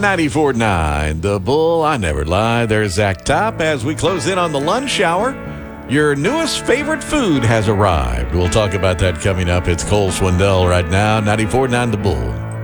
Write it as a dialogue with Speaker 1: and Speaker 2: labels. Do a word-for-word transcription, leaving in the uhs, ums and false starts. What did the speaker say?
Speaker 1: ninety-four point nine The Bull. I never lie. There's Zach Top. As we close in on the lunch hour, your newest favorite food has arrived. We'll talk about that coming up. It's Cole Swindell right now, ninety-four point nine The Bull.